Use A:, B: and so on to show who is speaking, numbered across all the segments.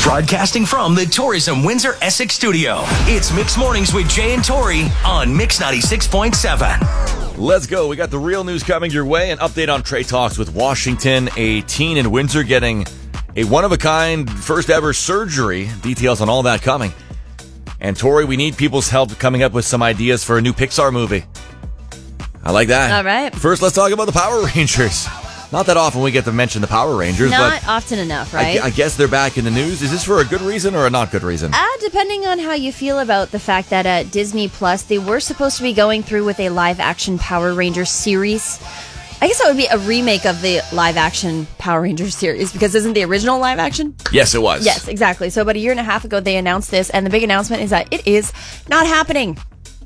A: Broadcasting from the Tourism Windsor Essex studio, it's Mix Mornings with Jay and Tori on Mix 96.7.
B: Let's go. We got the real news coming your way. An update on Trade Talks with Washington. A teen in Windsor getting a one-of-a-kind first-ever surgery. Details on all that coming. And Tori, we need people's help coming up with some ideas for a new Pixar movie. I like that.
C: All right.
B: First, let's talk about the Power Rangers. Not that often we get to mention the Power Rangers.
C: Not often enough, right?
B: I guess they're back in the news. Is this for a good reason or a not good reason?
C: Depending on how you feel about the fact that at Disney Plus, they were supposed to be going through with a live-action Power Rangers series. I guess that would be a remake of the live-action Power Rangers series, because isn't the original live-action?
B: Yes, it was.
C: Yes, exactly. So about a year and a half ago, they announced this, and the big announcement is that it is not happening.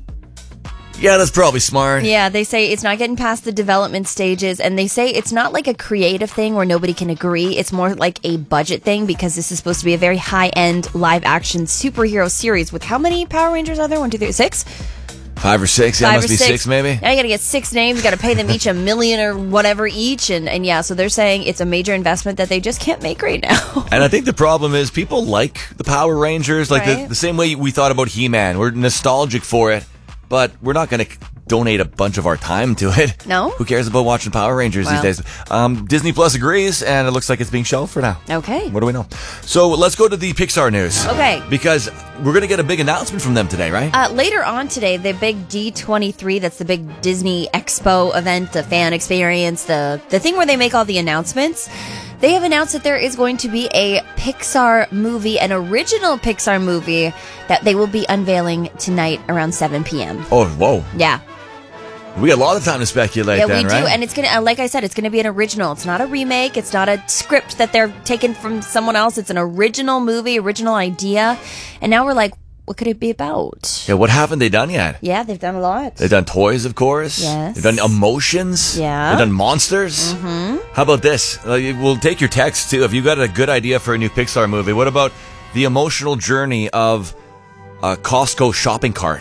B: Yeah, that's probably smart.
C: Yeah, they say it's not getting past the development stages, and they say it's not like a creative thing where nobody can agree. It's more like a budget thing, because this is supposed to be a very high-end live-action superhero series with how many Power Rangers are there? 1, 2, 3, 6?
B: 5 or 6. Yeah, must be 6 maybe.
C: Now you got to get 6 names. You got to pay them each $1 million or whatever each, and yeah. So they're saying it's a major investment that they just can't make right now.
B: And I think the problem is people like the Power Rangers, like
C: Right.
B: the same way we thought about He-Man. We're nostalgic for it, but we're not going to donate a bunch of our time to it.
C: No?
B: Who cares about watching Power Rangers
C: Well.
B: these days? Disney Plus agrees, and it looks like it's being shelved for now.
C: Okay.
B: What do we know? So let's go to the Pixar news.
C: Okay.
B: Because we're going to get a big announcement from them today, right?
C: Later on today, the big D23, that's the big Disney Expo event, the fan experience, the thing where they make all the announcements. They have announced that there is going to be a Pixar movie, an original Pixar movie, that they will be unveiling tonight around 7 p.m.
B: Oh, whoa.
C: Yeah.
B: We got a lot of time to speculate then,
C: we
B: right?
C: do. And it's going to, like I said, it's going to be an original. It's not a remake. It's not a script that they're taking from someone else. It's an original movie, original idea. And now we're like, what could it be about?
B: Yeah, what haven't they done yet?
C: Yeah, they've done a lot.
B: They've done toys, of course.
C: Yes.
B: They've done emotions.
C: Yeah.
B: They've done monsters. Mm-hmm. How about this? We'll take your text, too. If you got a good idea for a new Pixar movie, what about the emotional journey of a Costco shopping cart?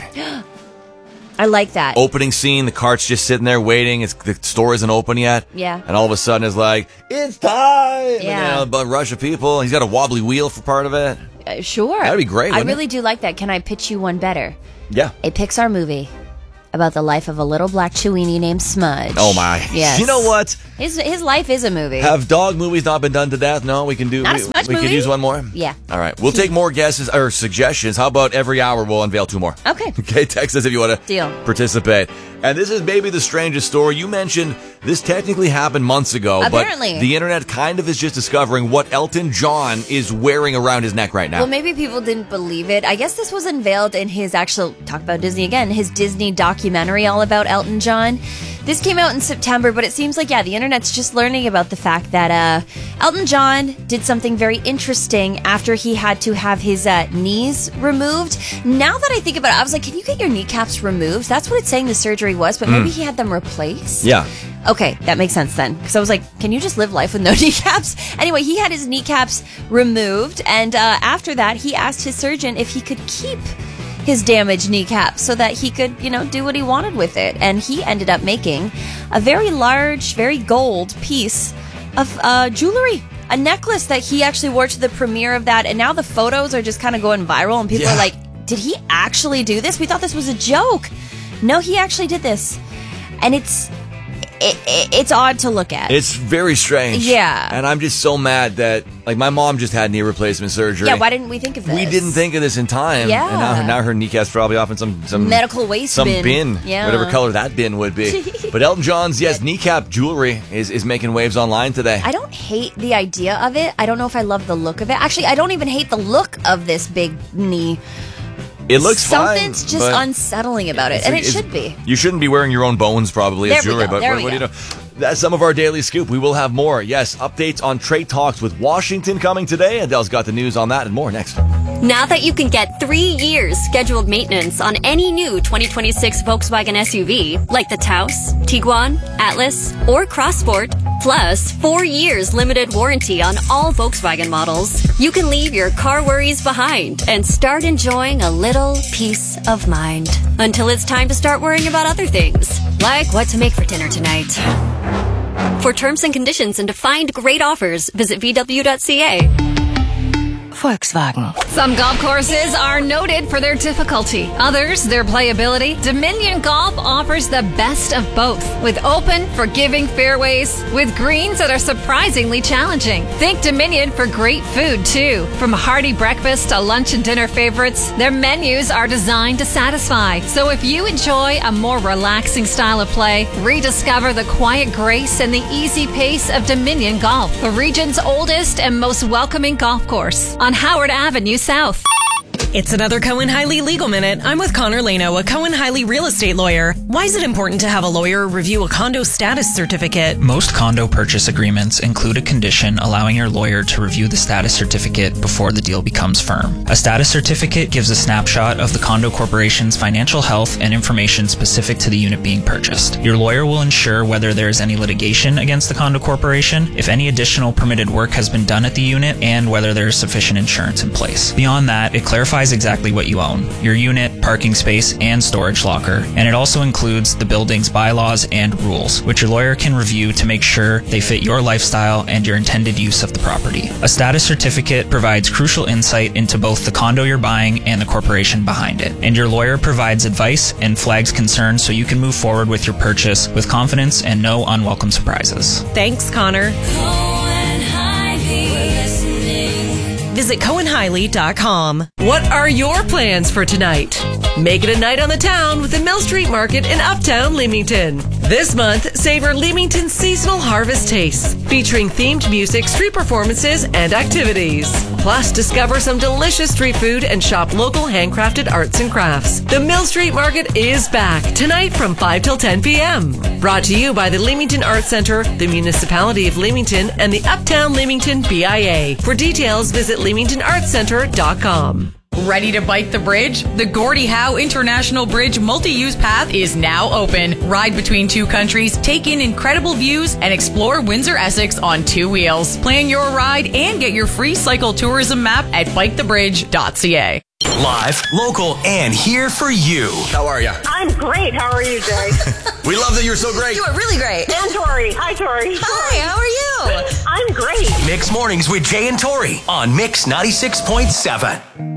C: I like that.
B: Opening scene, the cart's just sitting there waiting. The store isn't open yet.
C: Yeah.
B: And all of a sudden it's like, it's time!
C: Yeah.
B: And, a rush of people. He's got a wobbly wheel for part of it.
C: Sure.
B: That'd be great,
C: I
B: wouldn't
C: really do like that. Can I pitch you one better?
B: Yeah.
C: A Pixar movie about the life of a little black Chewini named Smudge.
B: Oh, my.
C: Yes.
B: You know what?
C: His life is a movie.
B: Have dog movies not been done to death? No, we can do.
C: Not a Smudge
B: we
C: movie?
B: could use one more.
C: Yeah.
B: All right, we'll take more guesses or suggestions. How about every hour we'll unveil 2 more?
C: Okay.
B: Okay, text us if you want to
C: Deal.
B: participate. And this is maybe the strangest story. You mentioned this technically happened months ago,
C: Apparently.
B: but the internet kind of is just discovering what Elton John is wearing around his neck right now.
C: Well, maybe people didn't believe it. I guess this was unveiled in his actual, talk about Disney again, his Disney documentary all about Elton John. This came out in September, but it seems like, the internet's just learning about the fact that Elton John did something very interesting after he had to have his knees removed. Now that I think about it, I was like, can you get your kneecaps removed? That's what it's saying the surgery was, but maybe he had them replaced?
B: Yeah.
C: Okay, that makes sense then. Because I was like, can you just live life with no kneecaps? Anyway, he had his kneecaps removed, and after that, he asked his surgeon if he could keep his damaged kneecaps so that he could, do what he wanted with it. And he ended up making a very large, very gold piece of jewelry. A necklace that he actually wore to the premiere of that. And now the photos are just kind of going viral, and people are like, did he actually do this? We thought this was a joke. No, he actually did this. And it's odd to look at.
B: It's very strange.
C: Yeah.
B: And I'm just so mad that, my mom just had knee replacement surgery.
C: Yeah, why didn't we think of this?
B: We didn't think of this in time.
C: Yeah.
B: And now her kneecap's probably off in some
C: medical waste bin. Yeah.
B: Whatever color that bin would be. But Elton John's, kneecap jewelry is making waves online today.
C: I don't hate the idea of it. I don't know if I love the look of it. Actually, I don't even hate the look of this big knee.
B: It looks fine.
C: Something's just unsettling about it, and it should be.
B: You shouldn't be wearing your own bones probably as jewelry, but what do you know? That's some of our daily scoop. We will have more. Yes, updates on Trade Talks with Washington coming today. Adele's got the news on that and more next.
D: Now that you can get 3 years scheduled maintenance on any new 2026 Volkswagen SUV, like the Taos, Tiguan, Atlas, or Crossport, plus 4 years limited warranty on all Volkswagen models, you can leave your car worries behind and start enjoying a little peace of mind. Until it's time to start worrying about other things, like what to make for dinner tonight. For terms and conditions and to find great offers, visit VW.ca.
E: Volkswagen.
F: Some golf courses are noted for their difficulty. Others, their playability. Dominion Golf offers the best of both. With open, forgiving fairways, with greens that are surprisingly challenging. Think Dominion for great food, too. From hearty breakfast to lunch and dinner favorites, their menus are designed to satisfy. So if you enjoy a more relaxing style of play, rediscover the quiet grace and the easy pace of Dominion Golf, the region's oldest and most welcoming golf course on Howard Avenue South.
G: It's another Cohen-Hiley Legal Minute. I'm with Connor Lano, a Cohen-Hiley real estate lawyer. Why is it important to have a lawyer review a condo status certificate?
H: Most condo purchase agreements include a condition allowing your lawyer to review the status certificate before the deal becomes firm. A status certificate gives a snapshot of the condo corporation's financial health and information specific to the unit being purchased. Your lawyer will ensure whether there is any litigation against the condo corporation, if any additional permitted work has been done at the unit, and whether there is sufficient insurance in place. Beyond that, it clarifies exactly what you own: your unit, parking space, and storage locker. And it also includes the building's bylaws and rules, which your lawyer can review to make sure they fit your lifestyle and your intended use of the property. A status certificate provides crucial insight into both the condo you're buying and the corporation behind it. And your lawyer provides advice and flags concerns so you can move forward with your purchase with confidence and no unwelcome surprises.
G: Thanks, Connor. Visit CohenHiley.com. What are your plans for tonight? Make it a night on the town with the Mill Street Market in Uptown Leamington. This month, savor Leamington's seasonal harvest tastes, featuring themed music, street performances, and activities. Plus, discover some delicious street food and shop local handcrafted arts and crafts. The Mill Street Market is back tonight from 5 till 10 p.m. Brought to you by the Leamington Arts Center, the Municipality of Leamington, and the Uptown Leamington BIA. For details, visit LeamingtonArtsCenter.com.
I: Ready to bike the bridge? The Gordie Howe International Bridge multi-use path is now open. Ride between two countries, take in incredible views, and explore Windsor, Essex on two wheels. Plan your ride and get your free cycle tourism map at bikethebridge.ca.
A: Live, local, and here for you.
B: How are you?
J: I'm great. How are you, Jay?
B: We love that you're so great.
C: You are really great.
J: And Tori. Hi, Tori.
C: Hi, how are you?
J: I'm great.
A: Mix Mornings with Jay and Tori on Mix 96.7.